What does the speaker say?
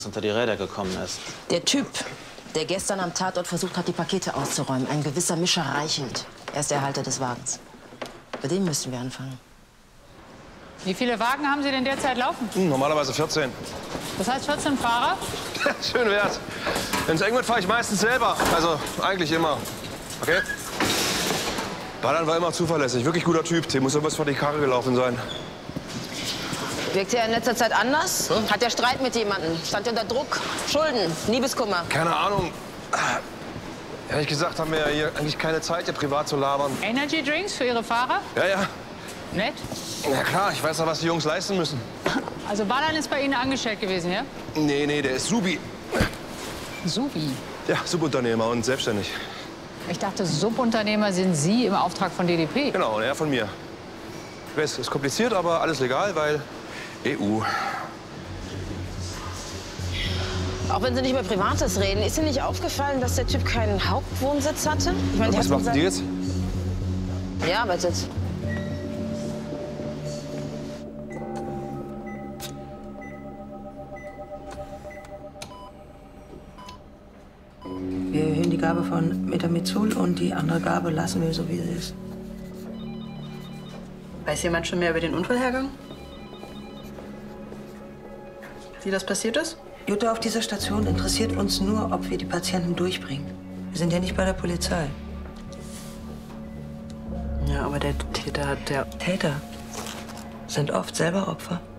unter die Räder gekommen ist. Der Typ, der gestern am Tatort versucht hat, die Pakete auszuräumen, ein gewisser Mischer Reichelt. Er ist der Halter des Wagens. Bei dem müssen wir anfangen. Wie viele Wagen haben Sie denn derzeit laufen? Normalerweise 14. Das heißt 14 Fahrer? Schön wär's. Wenn es eng wird, fahre ich meistens selber. Also eigentlich immer. Okay? Balan war immer zuverlässig. Wirklich guter Typ. Dem muss irgendwas vor die Karre gelaufen sein. Wirkt er in letzter Zeit anders? Hm? Hat er Streit mit jemandem? Stand er unter Druck? Schulden? Liebeskummer? Keine Ahnung. Ehrlich gesagt haben wir ja hier eigentlich keine Zeit, hier privat zu labern. Energy Drinks für Ihre Fahrer? Ja, ja. Nett. Ja klar, ich weiß doch, was die Jungs leisten müssen. Also Balan ist bei Ihnen angestellt gewesen, ja? Nee, der ist Subi. Subi? Ja, Subunternehmer und selbstständig. Ich dachte, Subunternehmer sind Sie im Auftrag von DDP. Genau, und er von mir. Ich weiß, ist kompliziert, aber alles legal, weil EU. Auch wenn Sie nicht über Privates reden, ist Ihnen nicht aufgefallen, dass der Typ keinen Hauptwohnsitz hatte? Ich meine, Was macht die jetzt? Ja, Arbeitssitz. Wir erhöhen die Gabe von Metamizol und die andere Gabe lassen wir so, wie sie ist. Weiß jemand schon mehr über den Unfallhergang? Wie das passiert ist? Jutta, auf dieser Station interessiert uns nur, ob wir die Patienten durchbringen. Wir sind ja nicht bei der Polizei. Ja, aber der Täter hat Täter sind oft selber Opfer.